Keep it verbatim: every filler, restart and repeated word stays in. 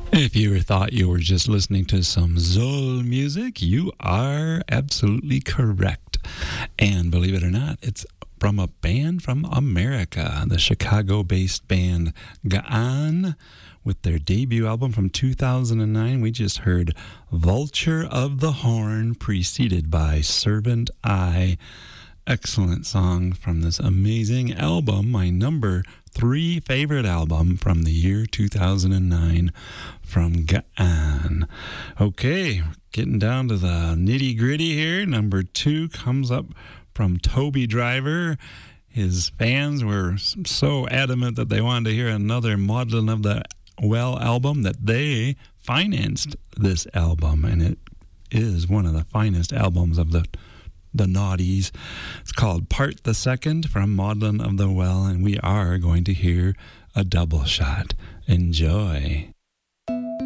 If you thought you were just listening to some Zoll music, you are absolutely correct. And believe it or not, it's from a band from America, the Chicago-based band Ga'an, with their debut album from two thousand nine. We just heard Vulture of the Horn, preceded by Servant Eye. Excellent song from this amazing album, my number three favorite album from the year two thousand nine from Ga'an. Okay, getting down to the nitty gritty here. Number two comes up from Toby Driver. His fans were so adamant that they wanted to hear another Maudlin of the Well album that they financed this album, and it is one of the finest albums of the the Naughties. It's called Part the Second from Maudlin of the Well, and we are going to hear a double shot. Enjoy.